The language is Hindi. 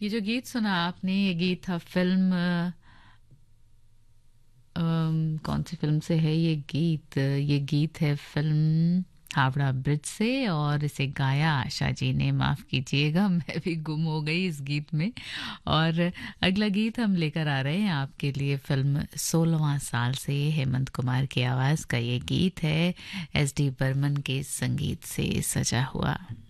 ये जो गीत सुना आपने, ये गीत था फिल्म कौन सी फिल्म से है ये गीत है फिल्म हावड़ा ब्रिज से, और इसे गाया आशा जी ने। माफ कीजिएगा, मैं भी गुम हो गई इस गीत में। और अगला गीत हम लेकर आ रहे हैं आपके लिए फिल्म 16वां साल से। हेमंत कुमार की आवाज का ये गीत है, एस डी बर्मन के संगीत से सजा हुआ।